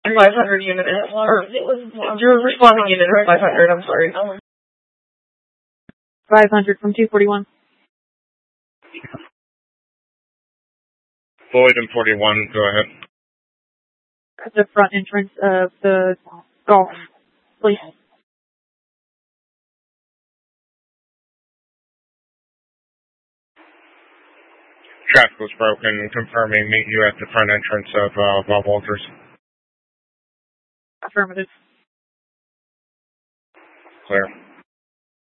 500 unit, or your responding unit is 500, I'm sorry. 500 from 241. Floyd and 41, go ahead. At the front entrance of the golf, please. Traffic was broken, confirming meet you at the front entrance of Bob Walters. Affirmative. Clear.